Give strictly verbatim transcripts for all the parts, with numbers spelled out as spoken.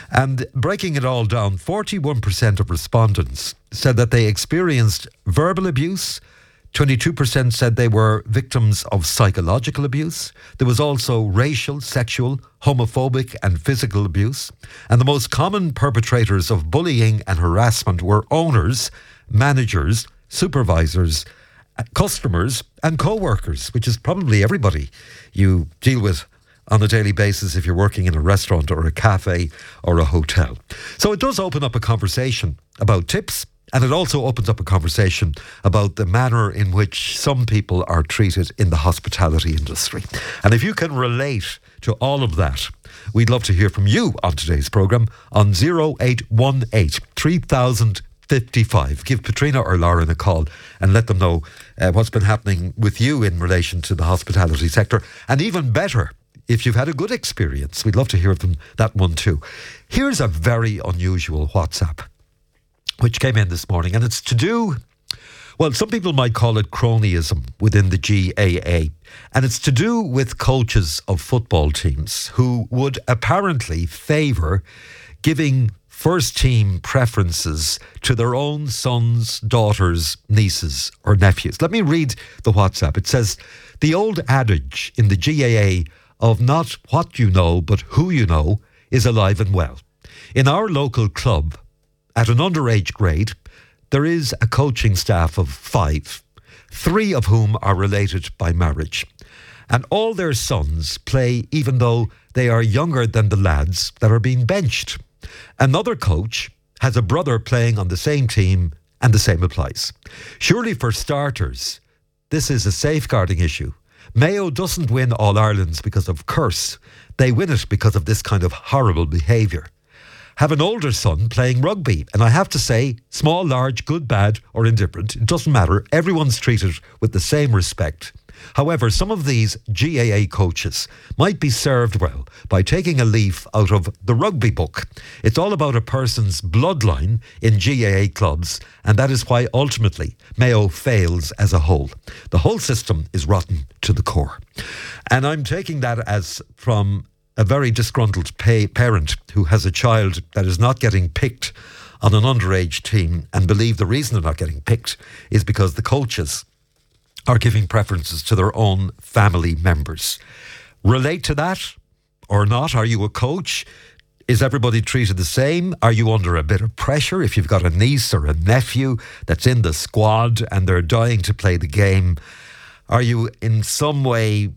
And breaking it all down, forty-one percent of respondents said that they experienced verbal abuse. twenty-two percent said they were victims of psychological abuse. There was also racial, sexual, homophobic and physical abuse. And the most common perpetrators of bullying and harassment were owners, managers, supervisors, customers and co-workers, which is probably everybody you deal with on a daily basis if you're working in a restaurant or a cafe or a hotel. So it does open up a conversation about tips, and it also opens up a conversation about the manner in which some people are treated in the hospitality industry. And if you can relate to all of that, we'd love to hear from you on today's programme on oh eight one eight, three thousand fifty-five. Give Patrina or Lauren a call and let them know uh, what's been happening with you in relation to the hospitality sector. And even better, if you've had a good experience, we'd love to hear from that one too. Here's a very unusual WhatsApp which came in this morning, and it's to do, well, some people might call it cronyism within the G A A, and it's to do with coaches of football teams who would apparently favour giving first team preferences to their own sons, daughters, nieces or nephews. Let me read the WhatsApp. It says, the old adage in the G A A of not what you know but who you know is alive and well. In our local club, at an underage grade, there is a coaching staff of five, three of whom are related by marriage. And all their sons play even though they are younger than the lads that are being benched. Another coach has a brother playing on the same team, and the same applies. Surely for starters, this is a safeguarding issue. Mayo doesn't win All-Irelands because of curse. They win it because of this kind of horrible behaviour. Have an older son playing rugby, and I have to say, small, large, good, bad or indifferent, it doesn't matter. Everyone's treated with the same respect. However, some of these G A A coaches might be served well by taking a leaf out of the rugby book. It's all about a person's bloodline in G A A clubs, and that is why ultimately Mayo fails as a whole. The whole system is rotten to the core. And I'm taking that as from a very disgruntled pay parent who has a child that is not getting picked on an underage team, and believe the reason they're not getting picked is because the coaches are giving preferences to their own family members. Relate to that or not? Are you a coach? Is everybody treated the same? Are you under a bit of pressure if you've got a niece or a nephew that's in the squad and they're dying to play the game? Are you in some way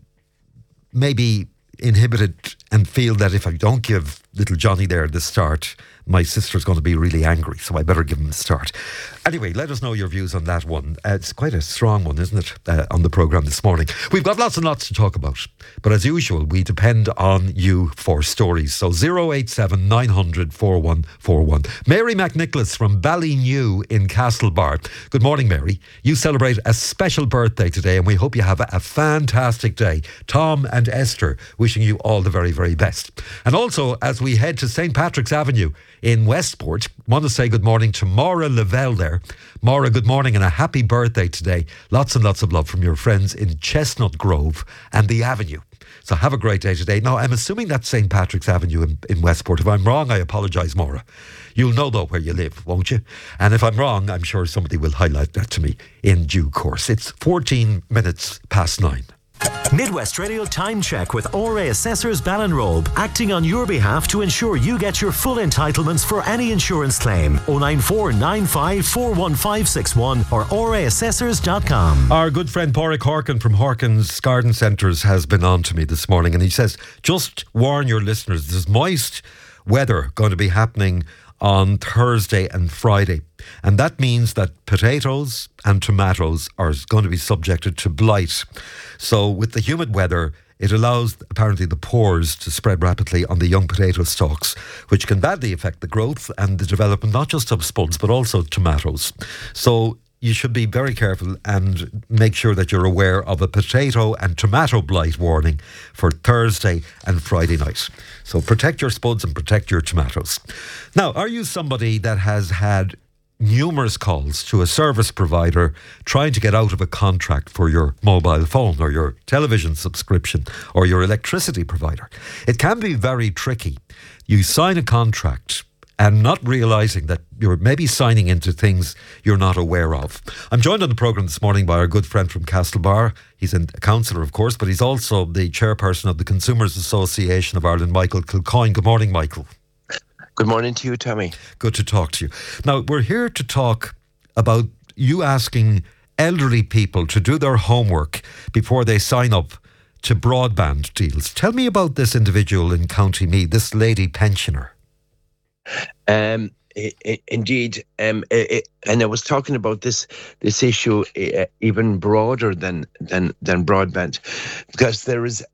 maybe inhibited and feel that if I don't give little Johnny there the start, my sister's going to be really angry, so I better give him the start? Anyway, let us know your views on that one. Uh, it's quite a strong one, isn't it, uh, on the programme this morning. We've got lots and lots to talk about, but as usual, we depend on you for stories. So oh eight seven, nine hundred, four one four one. Mary McNicholas from Ballynew in Castlebar. Good morning, Mary. You celebrate a special birthday today, and we hope you have a, a fantastic day. Tom and Esther wishing you all the very, very best. And also, as we head to Saint Patrick's Avenue in Westport, want to say good morning to Maura Lavelle there. Maura, good morning and a happy birthday today. Lots and lots of love from your friends in Chestnut Grove and the Avenue. So have a great day today. Now, I'm assuming that's Saint Patrick's Avenue in, in Westport. If I'm wrong, I apologise, Maura. You'll know, though, where you live, won't you? And if I'm wrong, I'm sure somebody will highlight that to me in due course. It's fourteen minutes past nine. Midwest Radio Time Check with O R A Assessors Ballinrobe, acting on your behalf to ensure you get your full entitlements for any insurance claim. oh nine four nine five four one five six one or O R A assessors dot com. Our good friend Pádraig Horkin from Horkin's Garden Centres has been on to me this morning, and he says, just warn your listeners, there's moist weather going to be happening on Thursday and Friday. And that means that potatoes and tomatoes are going to be subjected to blight. So with the humid weather, it allows apparently the pores to spread rapidly on the young potato stalks, which can badly affect the growth and the development not just of spuds but also tomatoes. So you should be very careful and make sure that you're aware of a potato and tomato blight warning for Thursday and Friday night. So protect your spuds and protect your tomatoes. Now, are you somebody that has had numerous calls to a service provider trying to get out of a contract for your mobile phone or your television subscription or your electricity provider? It can be very tricky. you sign a contract and not realising that you're maybe signing into things you're not aware of. I'm joined on the programme this morning by our good friend from Castlebar. He's a councillor, of course, but he's also the chairperson of the Consumers Association of Ireland, Michael Kilcoyne. Good morning, Michael. Good morning to you, Tommy. Good to talk to you. Now, we're here to talk about you asking elderly people to do their homework before they sign up to broadband deals. Tell me about this individual in County Meath, this lady pensioner. Um, it, it, indeed, um, it, it, and I was talking about this this issue uh, even broader than than than broadband, because there is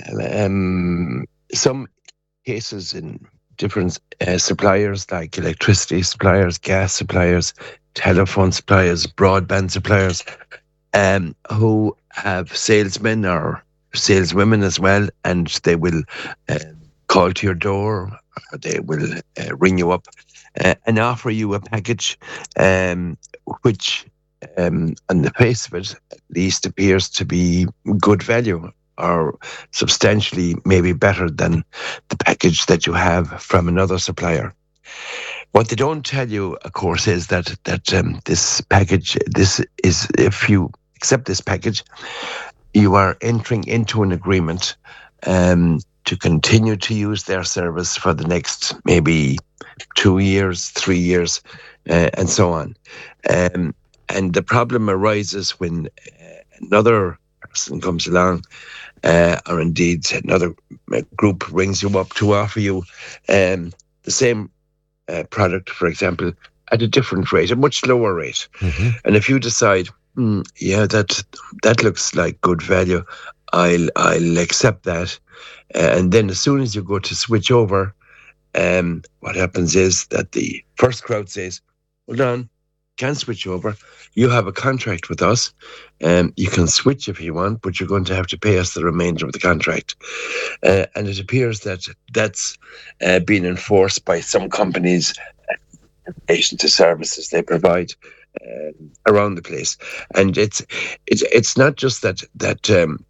um, some cases in different uh, suppliers like electricity suppliers, gas suppliers, telephone suppliers, broadband suppliers, um, who have salesmen or saleswomen as well, and they will uh, call to your door. They will uh, ring you up uh, and offer you a package um, which, um, on the face of it, at least appears to be good value or substantially maybe better than the package that you have from another supplier. What they don't tell you, of course, is that that um, this package, this is, if you accept this package, you are entering into an agreement um, to continue to use their service for the next maybe two years, three years, uh, and so on. Um, and the problem arises when uh, another person comes along, uh, or indeed another group rings you up to offer you um, the same uh, product, for example, at a different rate, a much lower rate. Mm-hmm. And if you decide, hmm, yeah, that that looks like good value, I'll I'll accept that. Uh, and then as soon as you go to switch over, um, what happens is that the first crowd says, hold on, can't switch over. You have a contract with us. Um, you can switch if you want, but you're going to have to pay us the remainder of the contract. Uh, and it appears that that's uh, being enforced by some companies in relation to services they provide uh, around the place. And it's it's it's not just that that um,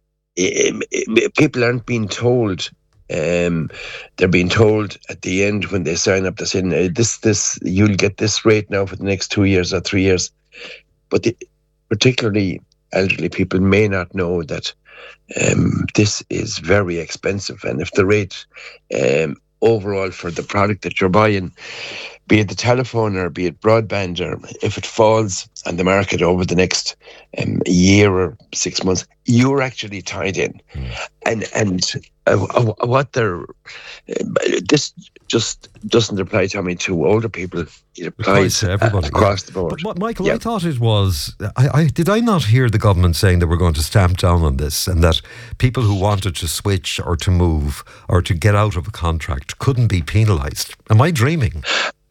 it, it, people aren't being told. Um, they're being told at the end when they sign up, they're saying, this, this, you'll get this rate now for the next two years or three years. But the, particularly elderly people may not know that um, this is very expensive. And if the rate um, overall for the product that you're buying, be it the telephone or be it broadband, or if it falls on the market over the next um, year or six months, you're actually tied in. Mm. And and uh, what they're, uh, this just doesn't apply, Tommy, to older people. It applies to everybody, uh, across yeah. the board. But Michael, yeah. I thought it was, I, I did I not hear the government saying that we're going to stamp down on this, and that people who wanted to switch or to move or to get out of a contract couldn't be penalised? Am I dreaming?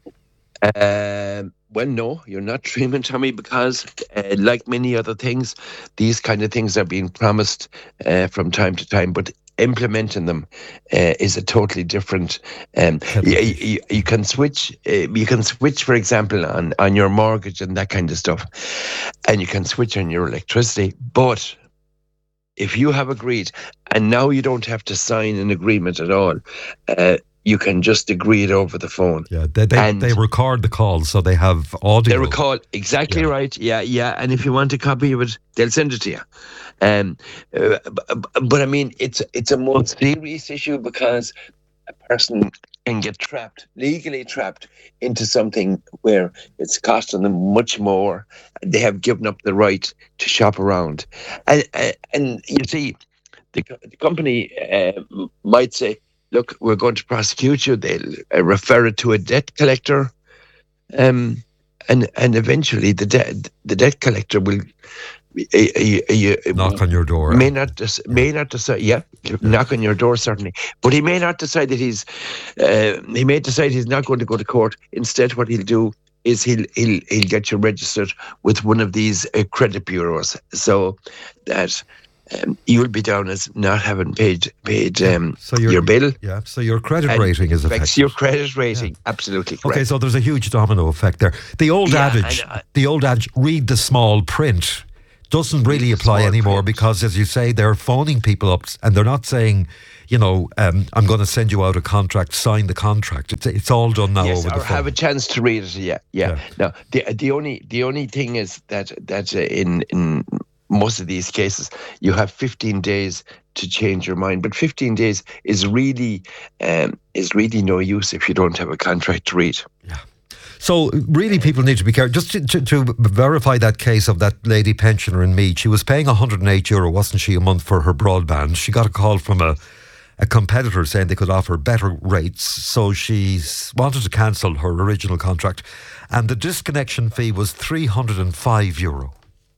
Um, well, no, you're not dreaming, Tommy, because uh, like many other things, these kind of things are being promised uh, from time to time, but implementing them uh, is a totally different. Um, you, you, you can switch. Uh, you can switch, for example, on on your mortgage and that kind of stuff, and you can switch on your electricity. But if you have agreed, and now you don't have to sign an agreement at all. Uh, You can just agree it over the phone. Yeah, they they, they record the calls, so they have audio. They record, exactly yeah. right. Yeah, yeah. And if you want a copy of it, they'll send it to you. Um, uh, but, but I mean, it's it's a more serious issue because a person can get trapped, legally trapped, into something where it's costing them much more. And they have given up the right to shop around. And and, and you see, the, the company uh, might say, look, we're going to prosecute you. They'll uh, refer it to a debt collector, um, and and eventually the debt the debt collector will uh, uh, uh, knock on your door. May not des- may not decide. Yeah, yeah, knock on your door certainly, but he may not decide that he's. Uh, he may decide he's not going to go to court. Instead, what he'll do is he'll he'll he'll get you registered with one of these uh, credit bureaus, so that. Um, you'll be down as not having paid paid um, so your, your bill. Yeah, so your credit rating is affected. Your credit rating, yeah. Absolutely correct. Okay, so there's a huge domino effect there. The old yeah, adage, and, uh, the old adage, read the small print. doesn't really apply anymore because, as you say, they're phoning people up and they're not saying, you know, um, I'm going to send you out a contract, sign the contract. It's it's all done now yes, over the or phone. have a chance to read it. Yeah, yeah. Yeah. Now, the the only the only thing is that that uh, in in most of these cases you have fifteen days to change your mind, but fifteen days is really um, is really no use if you don't have a contract to read. Yeah. So really people need to be careful. Just to, to, to verify that case of that lady pensioner in Meath, she was paying one hundred eight euro, wasn't she, a month for her broadband. She got a call from a, a competitor saying they could offer better rates. So she wanted to cancel her original contract. And the disconnection fee was three hundred five euro.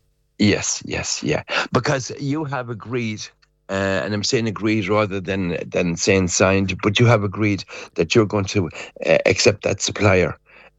Yes, yes, yeah. Because you have agreed, uh, and I'm saying agreed rather than, than saying signed, but you have agreed that you're going to uh, accept that supplier.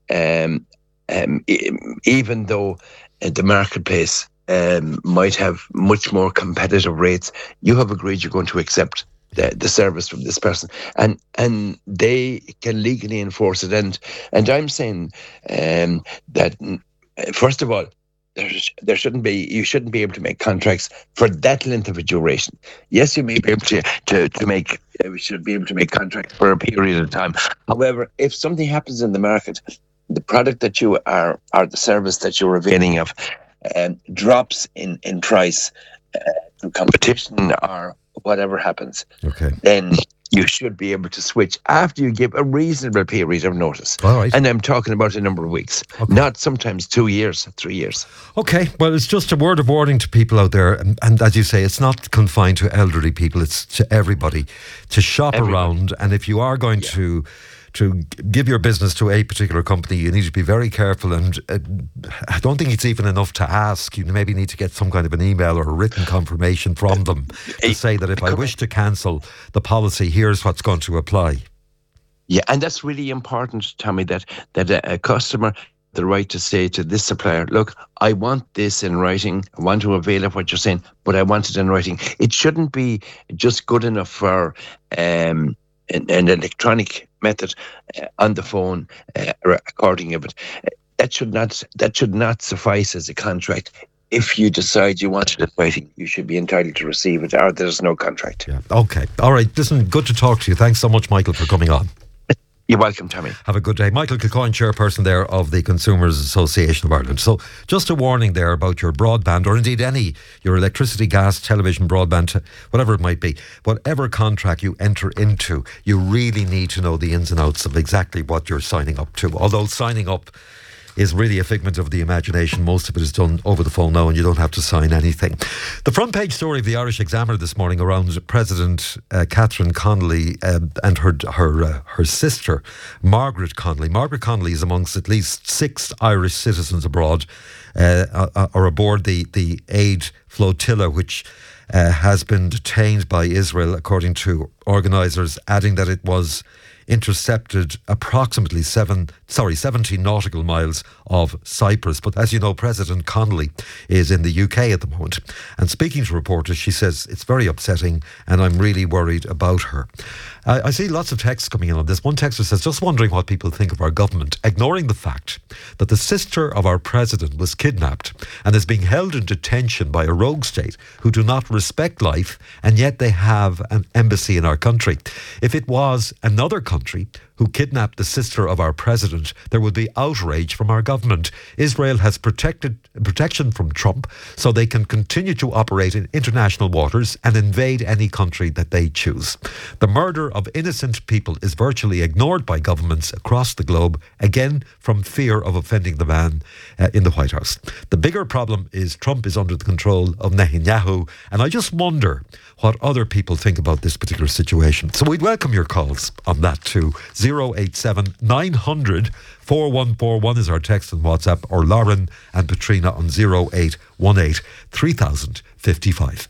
Um, um, e- even though uh, the marketplace um, might have much more competitive rates, you have agreed you're going to accept the, the service from this person, and and they can legally enforce it. And and I'm saying um, that first of all, there there shouldn't be you shouldn't be able to make contracts for that length of a duration. Yes, you may be able to to to make we should be able to make contracts for a period of time. However, if something happens in the market, the product that you are, or the service that you're availing of, um, drops in, in price uh, through competition or whatever happens, okay, then you should be able to switch after you give a reasonable period of notice. All right. And I'm talking about a number of weeks, okay. not sometimes two years, three years. Okay, well, it's just a word of warning to people out there. And, and as you say, it's not confined to elderly people, it's to everybody, to shop Everybody. around. And if you are going Yeah. to to give your business to a particular company, you need to be very careful. And uh, I don't think it's even enough to ask. You maybe need to get some kind of an email or a written confirmation from them to say that if I wish to cancel the policy, here's what's going to apply. Yeah, and that's really important, Tommy, that, that a, a customer the right to say to this supplier, look, I want this in writing. I want to avail of what you're saying, but I want it in writing. It shouldn't be just good enough for um, an, an electronic method uh, on the phone, uh, recording of it. That should not that should not suffice as a contract. If you decide you want it in writing, you should be entitled to receive it, or there's no contract. Yeah. Okay. All right. Listen, good to talk to you. Thanks so much, Michael, for coming on. You're welcome, Tommy. Have a good day. Michael Kilcoyne, chairperson there of the Consumers Association of Ireland. So just a warning there about your broadband, or indeed any, your electricity, gas, television, broadband, whatever it might be. Whatever contract you enter into, you really need to know the ins and outs of exactly what you're signing up to. Although signing up is really a figment of the imagination. Most of it is done over the phone now and you don't have to sign anything. The front page story of the Irish Examiner this morning around President uh, Catherine Connolly uh, and her her uh, her sister Margaret Connolly. Margaret Connolly is amongst at least six Irish citizens abroad uh, uh, or aboard the, the aid flotilla which uh, has been detained by Israel, according to organisers, adding that it was intercepted approximately seven, sorry, seventy nautical miles of Cyprus. But as you know, President Connolly is in the U K at the moment. And speaking to reporters, she says it's very upsetting and I'm really worried about her. Uh, I see lots of texts coming in on this. One texter says, just wondering what people think of our government, ignoring the fact that the sister of our president was kidnapped and is being held in detention by a rogue state who do not respect life, and yet they have an embassy in our country. If it was another country who kidnapped the sister of our president, there would be outrage from our government. Israel has protected protection from Trump so they can continue to operate in international waters and invade any country that they choose. The murder of innocent people is virtually ignored by governments across the globe, again from fear of offending the man uh, in the White House. The bigger problem is Trump is under the control of Netanyahu, and I just wonder what other people think about this particular situation. So we'd welcome your calls on that too. zero eight seven nine hundred four one four one is our text and WhatsApp, or Lauren and Patrina on zero eight one eight three thousand fifty-five.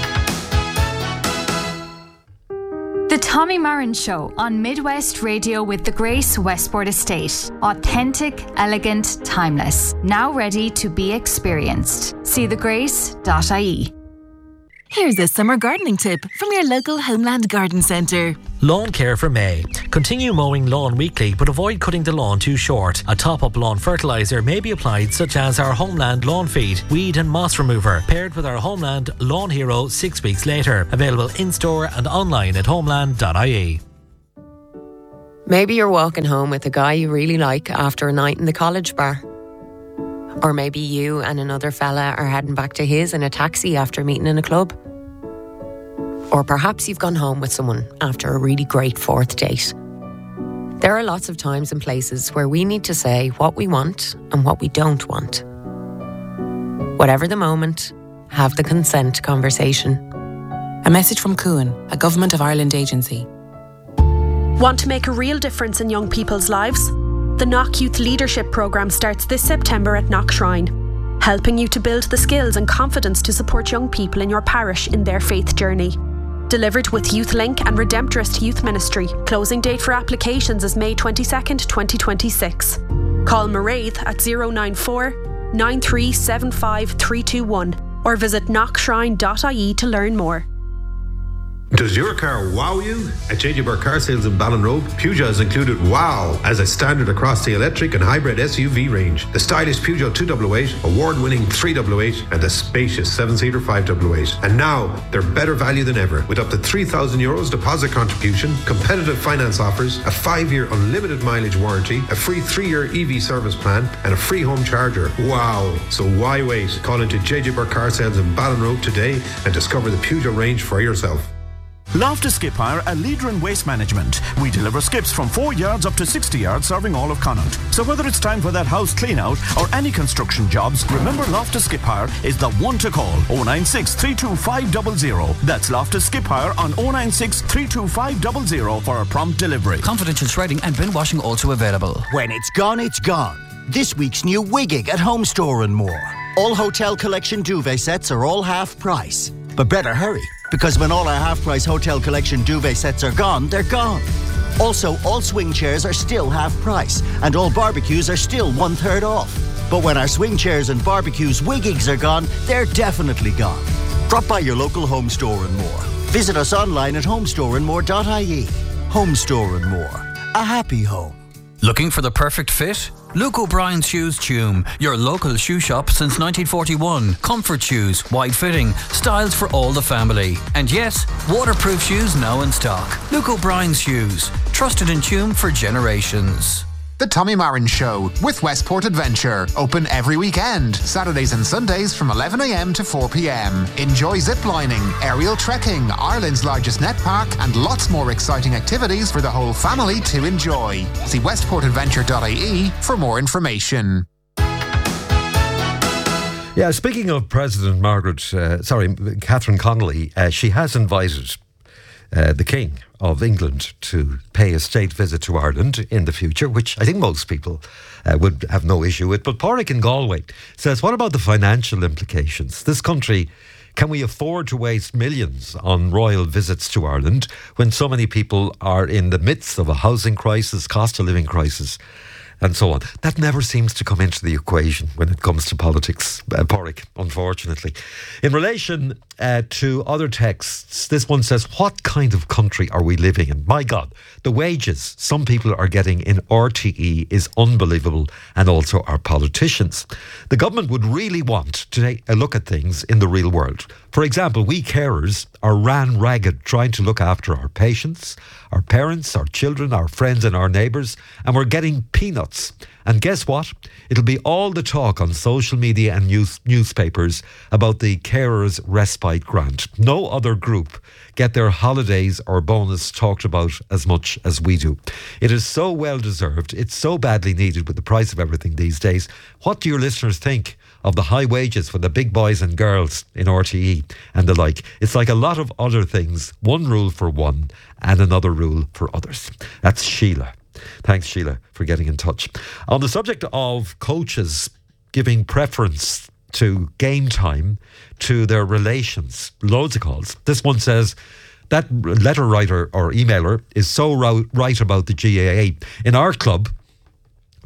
The Tommy Marin Show on Midwest Radio with the Grace Westport Estate. Authentic, elegant, timeless. Now ready to be experienced. See the grace dot I E. Here's a summer gardening tip from your local Homeland Garden Centre. Lawn care for May. Continue mowing lawn weekly, but avoid cutting the lawn too short. A top-up lawn fertiliser may be applied, such as our Homeland Lawn Feed, Weed and Moss Remover, paired with our Homeland Lawn Hero six weeks later. Available in-store and online at homeland dot I E. Maybe you're walking home with a guy you really like after a night in the college bar. Or maybe you and another fella are heading back to his in a taxi after meeting in a club. Or perhaps you've gone home with someone after a really great fourth date. There are lots of times and places where we need to say what we want and what we don't want. Whatever the moment, have the consent conversation. A message from Cuan, a Government of Ireland agency. Want to make a real difference in young people's lives? The Knock Youth Leadership Programme starts this September at Knock Shrine, helping you to build the skills and confidence to support young people in your parish in their faith journey. Delivered with YouthLink and Redemptorist Youth Ministry. Closing date for applications is May twenty-second, twenty twenty-six. Call Mairead at zero nine four, nine three seven five, three two one or visit knock shrine dot I E to learn more. Does your car wow you? At J J Burke Car Sales in Ballinrobe, Peugeot has included wow as a standard across the electric and hybrid S U V range. The stylish Peugeot two oh eight, award-winning three oh eight and the spacious seven-seater five oh eight. And now, they're better value than ever with up to three thousand euros deposit contribution, competitive finance offers, a five-year unlimited mileage warranty, a free three-year E V service plan and a free home charger. Wow! So why wait? Call into J J Burke Car Sales in Ballinrobe today and discover the Peugeot range for yourself. Loftus Skip Hire, a leader in waste management. We deliver skips from four yards up to sixty yards, serving all of Connaught. So whether it's time for that house clean out or any construction jobs, remember Loftus Skip Hire is the one to call. oh nine six, three two five zero zero. That's Loftus Skip Hire on oh nine six, three two five zero zero for a prompt delivery. Confidential shredding and bin washing also available. When it's gone, it's gone. This week's new Wiggig at Home Store and more. All Hotel Collection duvet sets are all half price. But better hurry, because when all our half-price Hotel Collection duvet sets are gone, they're gone. Also, all swing chairs are still half price, and all barbecues are still one-third off. But when our swing chairs and barbecues Wiggigs are gone, they're definitely gone. Drop by your local Home Store and More. Visit us online at home store and more dot I E. Home Store and More. A happy home. Looking for the perfect fit? Luke O'Brien's Shoes Tume, your local shoe shop since nineteen forty-one. Comfort shoes, wide fitting, styles for all the family. And yes, waterproof shoes now in stock. Luke O'Brien's Shoes, trusted in Tume for generations. The Tommy Marin Show with Westport Adventure. Open every weekend, Saturdays and Sundays from eleven a m to four p m. Enjoy ziplining, aerial trekking, Ireland's largest net park, and lots more exciting activities for the whole family to enjoy. See westport adventure dot I E for more information. Yeah, speaking of President Margaret, uh, sorry, Catherine Connolly, uh, she has invited Uh, the King of England to pay a state visit to Ireland in the future, which I think most people uh, would have no issue with. But Pádraig in Galway says, what about the financial implications? This country, can we afford to waste millions on royal visits to Ireland when so many people are in the midst of a housing crisis, cost of living crisis, and so on? That never seems to come into the equation when it comes to politics, uh, Pádraig, unfortunately. In relation uh, to other texts, this one says, what kind of country are we living in? My God, the wages some people are getting in R T E is unbelievable, and also our politicians. The government would really want to take a look at things in the real world. For example, we carers are ran ragged trying to look after our patients, our parents, our children, our friends and our neighbours, and we're getting peanuts. And guess what? It'll be all the talk on social media and news, newspapers about the carers respite grant. No other group get their holidays or bonus talked about as much as we do. It is so well deserved. It's so badly needed with the price of everything these days. What do your listeners think of the high wages for the big boys and girls in R T E and the like? It's like a lot of other things. One rule for one and another rule for others. That's Sheila. Thanks, Sheila, for getting in touch. On the subject of coaches giving preference to game time to their relations, loads of calls. This one says, that letter writer or emailer is so right about the G A A. In our club,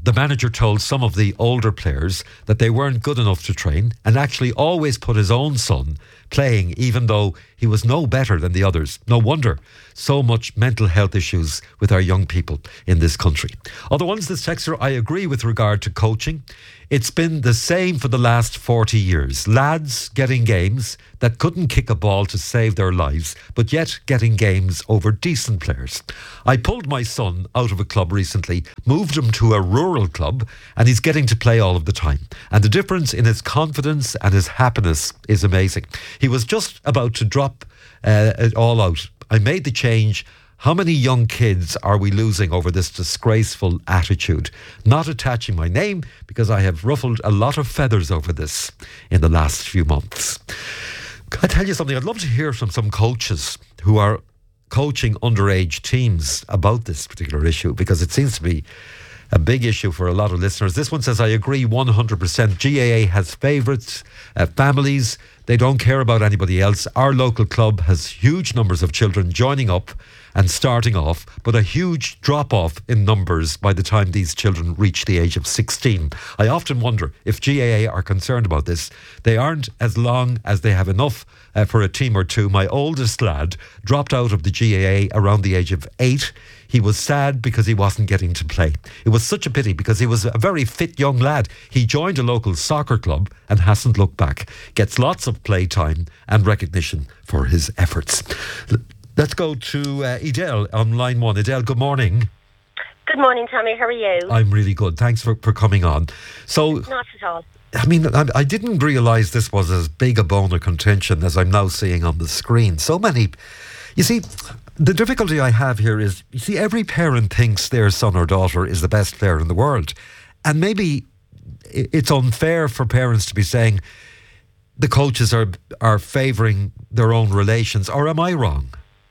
the manager told some of the older players that they weren't good enough to train, and actually always put his own son playing even though he was no better than the others. No wonder so much mental health issues with our young people in this country. Other ones, this texter, I agree with regard to coaching. It's been the same for the last forty years. Lads getting games that couldn't kick a ball to save their lives, but yet getting games over decent players. I pulled my son out of a club recently, moved him to a rural club, and he's getting to play all of the time. And the difference in his confidence and his happiness is amazing. He was just about to drop uh, it all out. I made the change. How many young kids are we losing over this disgraceful attitude? Not attaching my name, because I have ruffled a lot of feathers over this in the last few months. Can I tell you something? I'd love to hear from some coaches who are coaching underage teams about this particular issue, because it seems to be a big issue for a lot of listeners. This one says, I agree one hundred percent. G A A has favourites, uh, families. They don't care about anybody else. Our local club has huge numbers of children joining up and starting off, but a huge drop-off in numbers by the time these children reach the age of sixteen. I often wonder if G A A are concerned about this. They aren't, as long as they have enough uh, for a team or two. My oldest lad dropped out of the G A A around the age of eight. He was sad because he wasn't getting to play. It was such a pity, because he was a very fit young lad. He joined a local soccer club and hasn't looked back. Gets lots of play time and recognition for his efforts. Let's go to uh, Edel on line one. Edel, good morning. Good morning, Tommy. How are you? I'm really good. Thanks for, for coming on. So, not at all. I mean, I, I didn't realise this was as big a bone of contention as I'm now seeing on the screen. So many... You see, the difficulty I have here is, you see, every parent thinks their son or daughter is the best player in the world. And maybe it's unfair for parents to be saying the coaches are are favouring their own relations. Or am I wrong?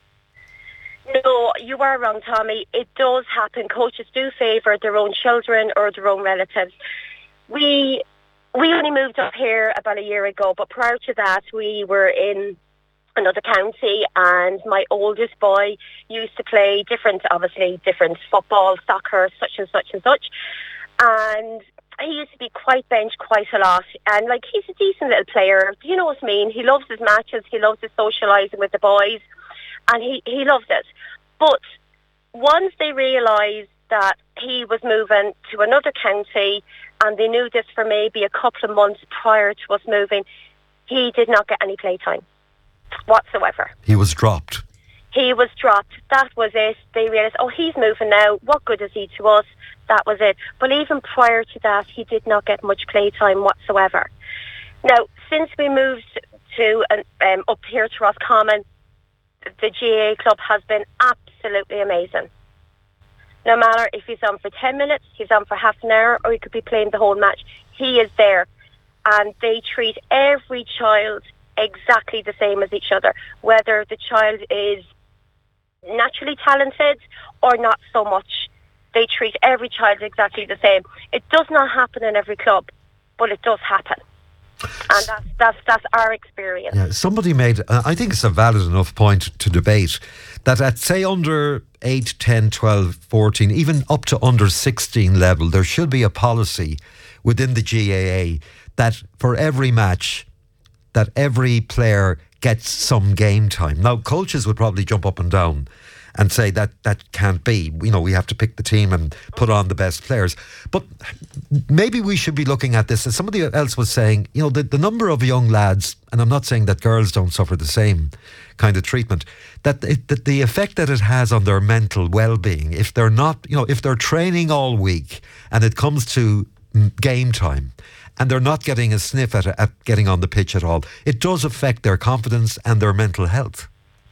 No, you are wrong, Tommy. It does happen. Coaches do favour their own children or their own relatives. We we only moved up here about a year ago, but prior to that, we were in another county, and my oldest boy used to play different, obviously, different football, soccer, such and such and such. And he used to be quite benched quite a lot. And, like, he's a decent little player. Do you know what I mean? He loves his matches. He loves his socialising with the boys. And he, he loves it. But once they realised that he was moving to another county, and they knew this for maybe a couple of months prior to us moving, he did not get any playtime whatsoever. He was dropped. He was dropped. That was it. They realised, oh, he's moving now. What good is he to us? That was it. But even prior to that, he did not get much playtime whatsoever. Now, since we moved to um, up here to Roscommon, the G A A club has been absolutely amazing. No matter if he's on for ten minutes, he's on for half an hour, or he could be playing the whole match, he is there. And they treat every child exactly the same as each other, whether the child is naturally talented or not so much. They treat every child exactly the same. It does not happen in every club, but it does happen. And that's that's, that's our experience. Yeah, somebody made, uh, I think it's a valid enough point to debate, that at, say, under eight, ten, twelve, fourteen, even up to under sixteen level, there should be a policy within the G A A that for every match, that every player gets some game time. Now, coaches would probably jump up and down and say that that can't be. You know, we have to pick the team and put on the best players. But maybe we should be looking at this, as somebody else was saying, you know, the, the number of young lads, and I'm not saying that girls don't suffer the same kind of treatment, that, it, that the effect that it has on their mental well-being, if they're not, you know, if they're training all week and it comes to game time, and they're not getting a sniff at, at getting on the pitch at all, it does affect their confidence and their mental health.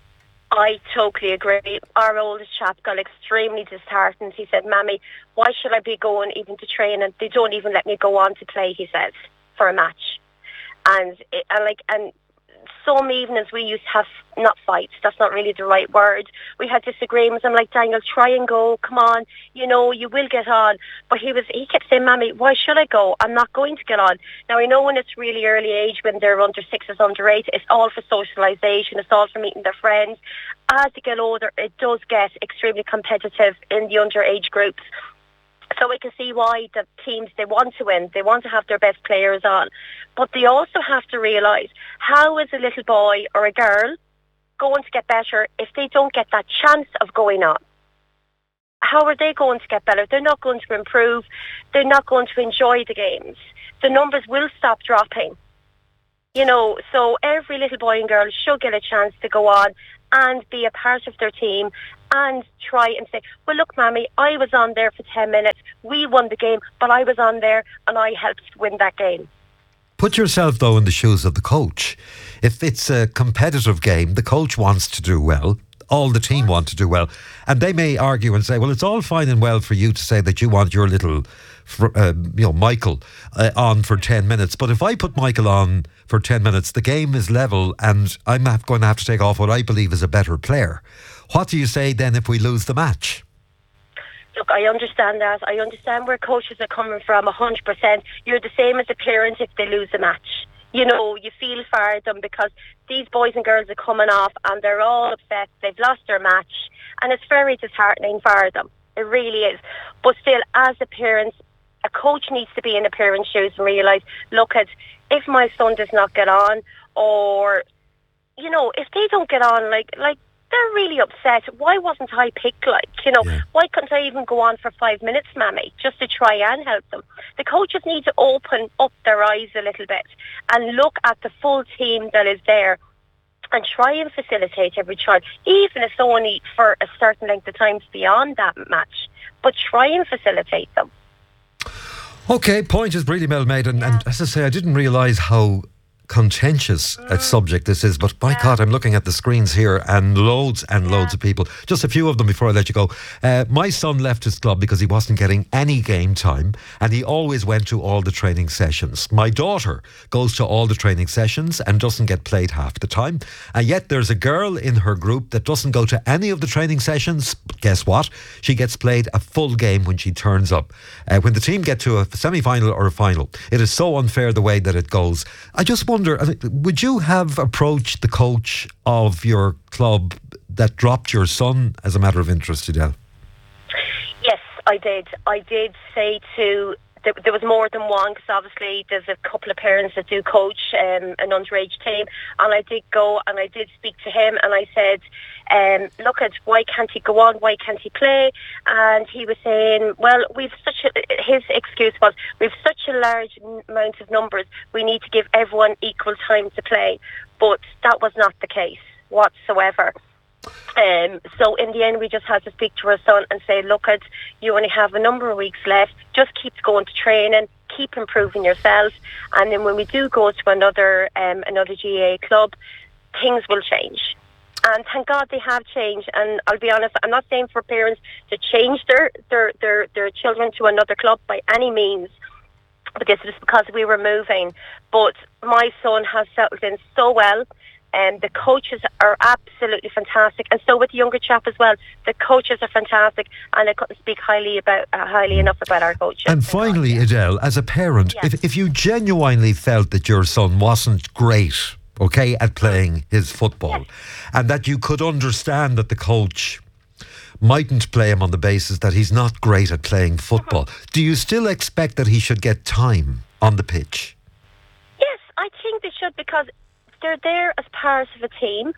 I totally agree. Our oldest chap got extremely disheartened. He said, Mammy, why should I be going even to train? And they don't even let me go on to play, he says, for a match. And, it, and like, and some evenings we used to have, not fights, that's not really the right word. We had disagreements. I'm like, Daniel, try and go, come on, you know, you will get on. But he was, he kept saying, Mammy, why should I go? I'm not going to get on. Now, I know when it's really early age, when they're under sixes, under eight, it's all for socialisation, it's all for meeting their friends. As they get older, it does get extremely competitive in the underage groups. So I can see why the teams, they want to win. They want to have their best players on. But they also have to realise, how is a little boy or a girl going to get better if they don't get that chance of going on? How are they going to get better? They're not going to improve. They're not going to enjoy the games. The numbers will stop dropping. You know, so every little boy and girl should get a chance to go on and be a part of their team and try and say, well, look, Mammy, I was on there for ten minutes. We won the game, but I was on there and I helped win that game. Put yourself, though, in the shoes of the coach. If it's a competitive game, the coach wants to do well. All the team want to do well. And they may argue and say, well, it's all fine and well for you to say that you want your little, uh, you know, Michael uh, on for ten minutes. But if I put Michael on for ten minutes, the game is level and I'm going to have to take off what I believe is a better player. What do you say then if we lose the match? Look, I understand that. I understand where coaches are coming from, one hundred percent. You're the same as a parent if they lose a match. You know, you feel for them because these boys and girls are coming off and they're all upset. They've lost their match and it's very disheartening for them. It really is. But still, as a parent, a coach needs to be in a parent's shoes and realise, look, at if my son does not get on, or, you know, if they don't get on, like, like they're really upset. Why wasn't I picked, like, you know, yeah. Why couldn't I even go on for five minutes, Mammy, just to try and help them? The coaches need to open up their eyes a little bit and look at the full team that is there and try and facilitate every child, even if only for a certain length of time beyond that match, but try and facilitate them. Okay, point is really well made, and, yeah. and as I say, I didn't realise how contentious mm. a subject this is, but by yeah. God, I'm looking at the screens here and loads and yeah. loads of people. Just a few of them before I let you go. Uh, my son left his club because he wasn't getting any game time and he always went to all the training sessions. My daughter goes to all the training sessions and doesn't get played half the time, and yet there's a girl in her group that doesn't go to any of the training sessions. But guess what? She gets played a full game when she turns up. Uh, when the team get to a semi-final or a final, it is so unfair the way that it goes. I just wonder, would you have approached the coach of your club that dropped your son as a matter of interest, Adele? Yes, I did. I did say to, there, there was more than one, because obviously there's a couple of parents that do coach um, an underage team, and I did go and I did speak to him and I said, um, look, at why can't he go on, why can't he play? And he was saying, well, we've such a, his excuse was, we've such a large amount of numbers, we need to give everyone equal time to play. But that was not the case whatsoever. Um, so in the end, we just had to speak to our son and say, look, at you only have a number of weeks left, just keep going to training, keep improving yourself, and then when we do go to another um, another G A A club, things will change. And thank God they have changed. And I'll be honest, I'm not saying for parents to change their their, their, their children to another club by any means, because it's because we were moving. But my son has settled in so well. And the coaches are absolutely fantastic, and so with the younger chap as well. The coaches are fantastic, and I couldn't speak highly about uh, highly enough about our coaches. And finally, God, yeah. Adele, as a parent, yes. if if you genuinely felt that your son wasn't great, okay, at playing his football, yes. and that you could understand that the coach mightn't play him on the basis that he's not great at playing football, mm-hmm. do you still expect that he should get time on the pitch? Yes, I think they should, because they're there as part of a team,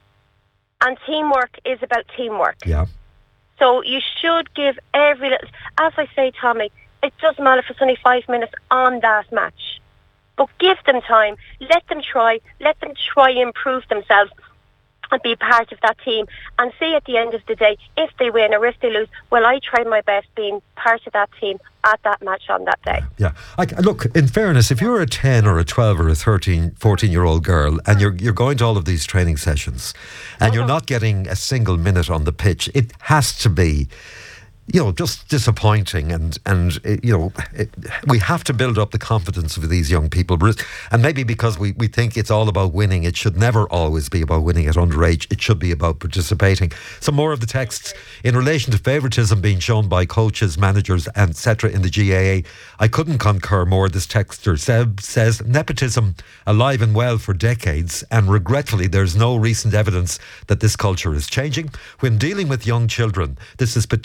and teamwork is about teamwork. Yeah. So you should give every little, as I say, Tommy, it doesn't matter if it's only five minutes on that match, but give them time, let them try, let them try and improve themselves and be part of that team, and see at the end of the day, if they win or if they lose, well, I tried my best being part of that team at that match on that day. Yeah. I, look, in fairness, if you're a ten or a twelve or a thirteen, fourteen year old girl and you're you're going to all of these training sessions and mm-hmm. you're not getting a single minute on the pitch, it has to be, you know, just disappointing, and and it, you know, it, we have to build up the confidence of these young people, and maybe because we, we think it's all about winning, it should never always be about winning at underage. It should be about participating. Some more of the texts in relation to favouritism being shown by coaches, managers, et cetera in the G A A. I couldn't concur more. This texter Seb says nepotism alive and well for decades, and regretfully, there's no recent evidence that this culture is changing. When dealing with young children, this is particularly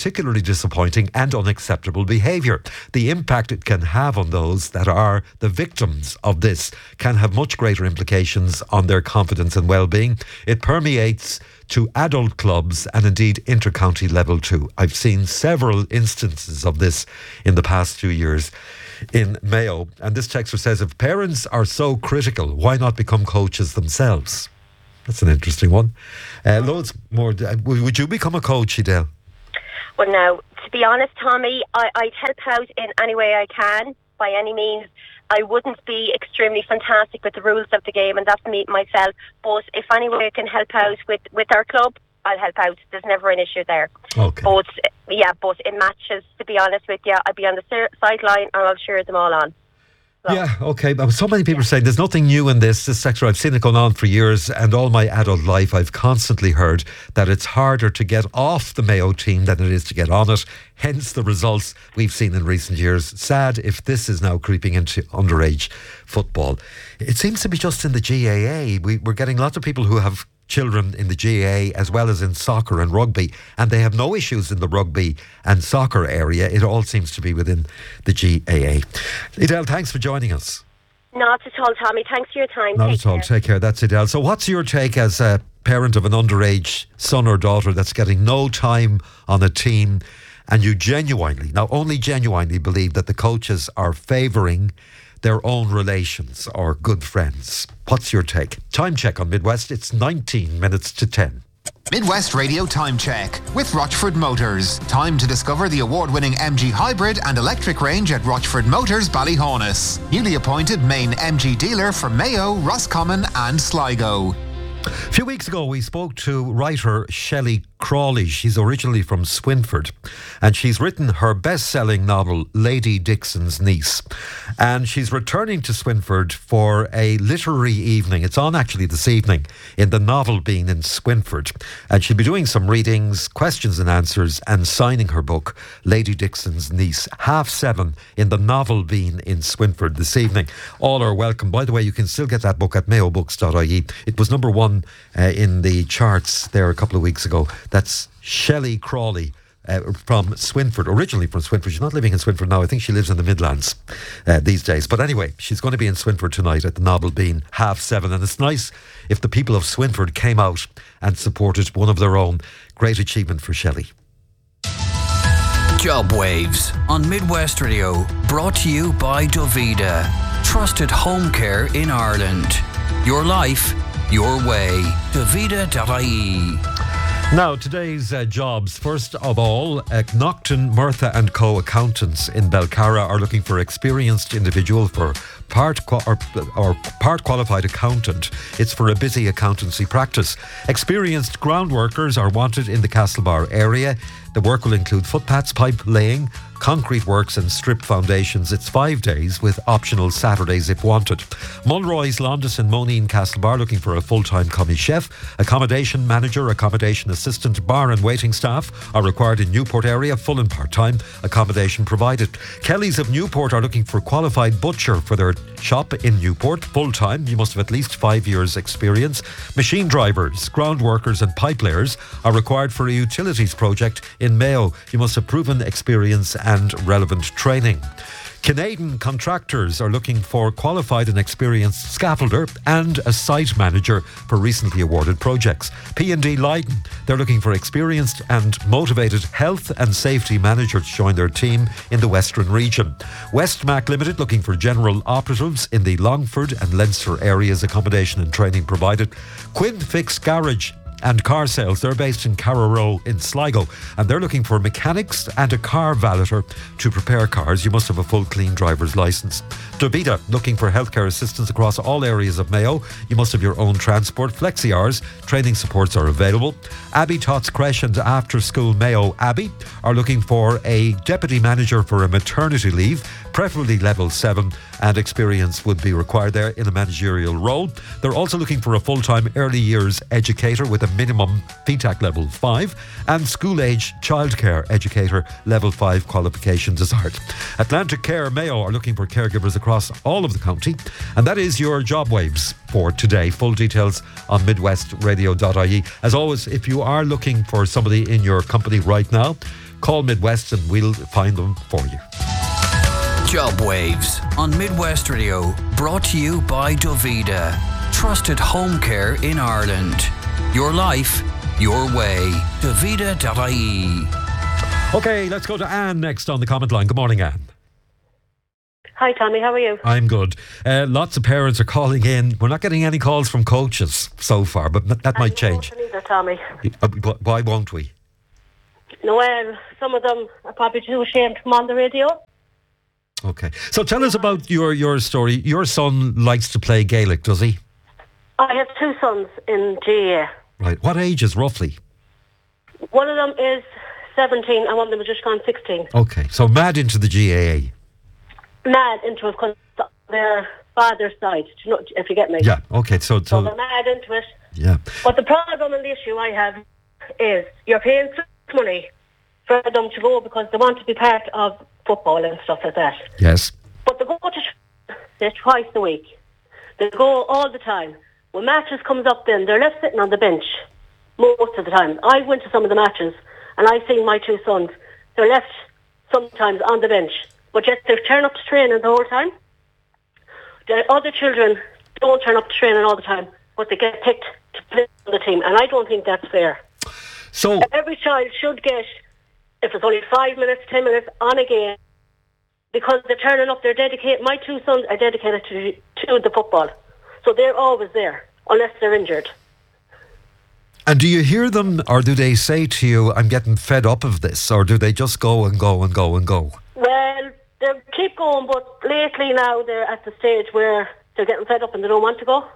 disappointing and unacceptable behaviour. The impact it can have on those that are the victims of this can have much greater implications on their confidence and well-being. It permeates to adult clubs and indeed inter-county level too. I've seen several instances of this in the past two years in Mayo. And this texter says, if parents are so critical, why not become coaches themselves? That's an interesting one. Uh, loads more. Uh, would you become a coach, Edel? Well, now, to be honest, Tommy, I, I'd help out in any way I can, by any means. I wouldn't be extremely fantastic with the rules of the game, and that's me myself. But if any way I can help out with, with our club, I'll help out. There's never an issue there. Okay. But yeah, but in matches, to be honest with you, I'd be on the ser- sideline and I'll cheer them all on. So. Yeah, okay. But so many people are saying there's nothing new in this. This sector, I've seen it going on for years, and all my adult life I've constantly heard that it's harder to get off the Mayo team than it is to get on it. Hence the results we've seen in recent years. Sad if this is now creeping into underage football. It seems to be just in the G A A. We, we're getting lots of people who have children in the G A A as well as in soccer and rugby, and they have no issues in the rugby and soccer area. It all seems to be within the G A A. Edel, thanks for joining us. Not at all, Tommy. Thanks for your time. Not Take at all. care. Take care. That's Edel. So what's your take as a parent of an underage son or daughter that's getting no time on a team, and you genuinely, now only genuinely believe that the coaches are favouring their own relations or good friends? What's your take? Time check on Midwest. It's nineteen minutes to ten. Midwest Radio Time Check with Rochford Motors. Time to discover the award-winning M G Hybrid and electric range at Rochford Motors, Ballyhonus. Newly appointed main M G dealer for Mayo, Roscommon and Sligo. A few weeks ago, we spoke to writer Shelley Crawley. She's originally from Swinford, and she's written her best-selling novel, Lady Dixon's Niece. And she's returning to Swinford for a literary evening. It's on actually this evening in the Novel Bean in Swinford. And she'll be doing some readings, questions and answers, and signing her book, Lady Dixon's Niece. Half seven in the Novel Bean in Swinford this evening. All are welcome. By the way, you can still get that book at mayo books dot I E. It was number one uh, in the charts there a couple of weeks ago. That's Shelley Crawley uh, from Swinford, originally from Swinford. She's not living in Swinford now. I think she lives in the Midlands uh, these days. But anyway, she's going to be in Swinford tonight at the Novel Bean, half seven. And it's nice if the people of Swinford came out and supported one of their own. Great achievement for Shelley. Job Waves on Midwest Radio, brought to you by Dovida. Trusted home care in Ireland. Your life, your way. Dovida dot I E. Now, today's uh, jobs. First of all, uh, Nocton, Murtha and Co. accountants in Belcarra are looking for experienced individual for part qua- or, or part qualified accountant. It's for a busy accountancy practice. Experienced ground workers are wanted in the Castlebar area. The work will include footpaths, pipe laying, concrete works and strip foundations. It's five days with optional Saturdays if wanted. Mulroy's, Londis and Moneen Castlebar looking for a full-time commis chef. Accommodation manager, accommodation assistant, bar and waiting staff are required in Newport area, full and part-time. Accommodation provided. Kelly's of Newport are looking for qualified butcher for their shop in Newport, full-time. You must have at least five years experience. Machine drivers, ground workers and pipe layers are required for a utilities project in Mayo. You must have proven experience and relevant training. Canadian contractors are looking for qualified and experienced scaffolder and a site manager for recently awarded projects. P and D Leiden, they're looking for experienced and motivated health and safety manager to join their team in the Western region. Westmac Limited looking for general operatives in the Longford and Leinster areas, accommodation and training provided. Quinn Fix Garage and car sales, they're based in Carrow in Sligo, and they're looking for mechanics and a car valeter to prepare cars. You must have a full clean driver's licence. Dovida looking for healthcare assistance across all areas of Mayo. You must have your own transport. Flexi hours, training supports are available. Abbey Tots Creche and After School Mayo Abbey are looking for a deputy manager for a maternity leave, preferably level seven, and experience would be required there in a managerial role. They're also looking for a full-time early years educator with a minimum P TAC level five and school-age childcare educator level five qualification desired. Atlantic Care Mayo are looking for caregivers across all of the county, and that is your job waves for today. Full details on midwest radio dot I E. As always, if you are looking for somebody in your company right now, Call Midwest and we'll find them for you. Job Waves on Midwest Radio, brought to you by Dovida. Trusted home care in Ireland. Your life, your way. Dovida dot I E. Okay, let's go to Anne next on the comment line. Good morning, Anne. Hi, Tommy. How are you? I'm good. Uh, lots of parents are calling in. We're not getting any calls from coaches so far, but that, that might change. Neither, Tommy. Uh, Why won't we? No, well, some of them are probably too ashamed to come on the radio. Okay. So tell us about your, your story. Your son likes to play Gaelic, does he? I have two sons in G A A. Right. What ages, roughly? One of them is seventeen and one of them has just gone sixteen. Okay. So mad into the G A A. Mad into it because their father's side, do you know, if you get me. Yeah. Okay. So, So so they're mad into it. yeah. But the problem and the issue I have is you're paying so much money for them to go because they want to be part of football and stuff like that. Yes. But they go to they twice a week. They go all the time. When matches comes up then, they're left sitting on the bench most of the time. I went to some of the matches and I seen my two sons. They're left sometimes on the bench. But yet they turn up to training the whole time. The other children don't turn up to training all the time, but they get picked to play on the team. And I don't think that's fair. So every child should get, if it's only five minutes, ten minutes on a game, because they're turning up, they're dedicated. My two sons are dedicated to, to the football. So they're always there, unless they're injured. And do you hear them, or do they say to you, I'm getting fed up of this, or do they just go and go and go and go? Well, they keep going, but lately now they're at the stage where they're getting fed up and they don't want to go.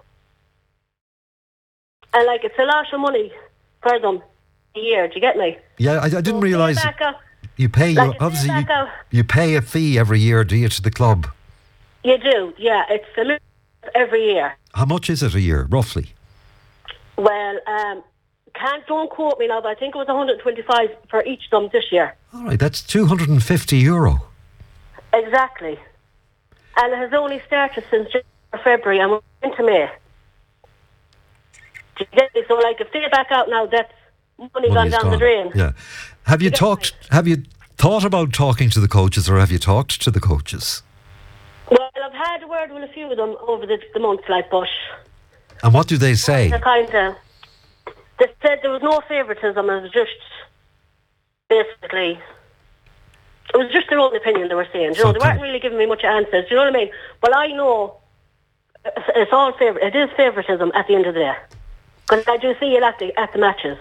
And like, it's a lot of money for them a year, do you get me? Yeah, I, I didn't So realise stay back up. you pay, Like, you, if they obviously you, back out- you pay a fee every year, do you, to the club? You do, yeah. It's a minimum every year. How much is it a year, roughly? Well, um, can't don't quote me now, but I think it was one hundred twenty-five for each of them this year. All right, that's two hundred fifty euro. Exactly. And it has only started since February and we're into May. Do you get me? So, like, if they back out now, that's money gone Money's down gone. the drain. Yeah. Have you talked? Have you thought about talking to the coaches, or have you talked to the coaches? Well, I've had a word with a few of them over the, the months, like, but And what do they say? they're kind of... They said there was no favouritism, it was just basically... It was just their own opinion they were saying. You know, they weren't really giving me much answers. Do you know what I mean? Well, I know it's, it's all favor. It is favouritism at the end of the day, because I do see it at the at the matches.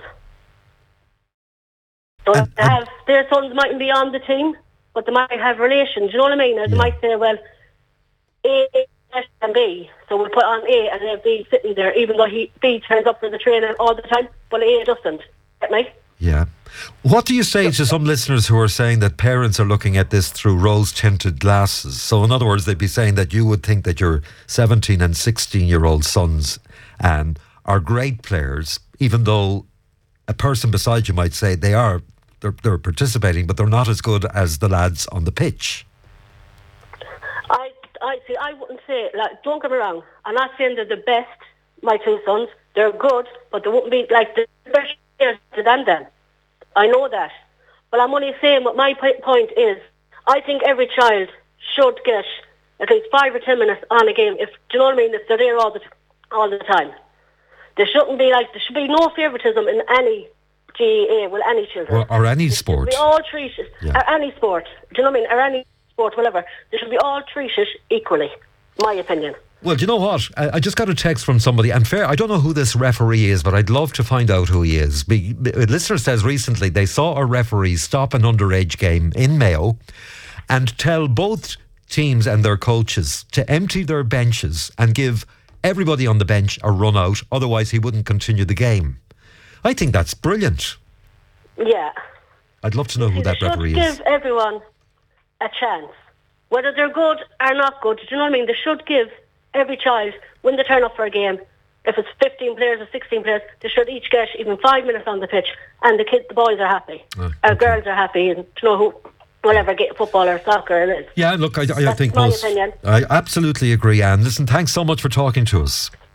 So they have their sons mightn't be on the team, but they might have relations. You know what I mean? Or they might say, well, A and B, so we'll put on A and then B sitting there, even though he B turns up for the training all the time, but A doesn't. Get me? Yeah. What do you say to some listeners who are saying that parents are looking at this through rose-tinted glasses? So in other words, they'd be saying that you would think that your seventeen and sixteen-year-old sons and are great players, even though a person beside you might say they are, they're, they're participating, but they're not as good as the lads on the pitch. I, I see. I wouldn't say, like, don't get me wrong. I'm not saying they're the best. My two sons, they're good, but they wouldn't be like the best players than them. I know that, but I'm only saying what my p- point is. I think every child should get at least five or ten minutes on a game. If do you know what I mean? If they're there all the t- all the time, there shouldn't be like there should be no favouritism in any G A A with any children Or, or any sport. They all treated, Yeah. or any sport. Do you know what I mean? Or any sport, whatever. They should be all treated equally. My opinion. Well, do you know what? I, I just got a text from somebody, and fair, I don't know who this referee is, but I'd love to find out who he is. Be, a listener says recently they saw a referee stop an underage game in Mayo and tell both teams and their coaches to empty their benches and give everybody on the bench a run out, otherwise he wouldn't continue the game. I think that's brilliant. Yeah. I'd love to know who They that should referee give is. everyone a chance. Whether they're good or not good, do you know what I mean? They should give every child, when they turn up for a game, if it's fifteen players or sixteen players, they should each get even five minutes on the pitch, and the kids, the boys are happy. Oh, Our girls are happy, and you know who, whatever, get football or soccer it is. Yeah, look, I, I That's think my most... opinion. I absolutely agree, Anne. Listen, thanks so much for talking to us.